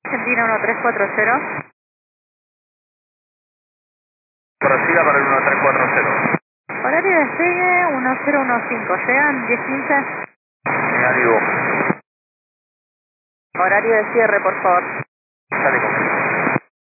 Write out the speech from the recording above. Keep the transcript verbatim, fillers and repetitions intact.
Argentina uno tres cuatro cero. Prosiga para el uno tres cuatro cero. Horario de despegue uno cero uno cinco. ¿Llegan diez quince? Negativo. Horario de cierre, por favor. Sale con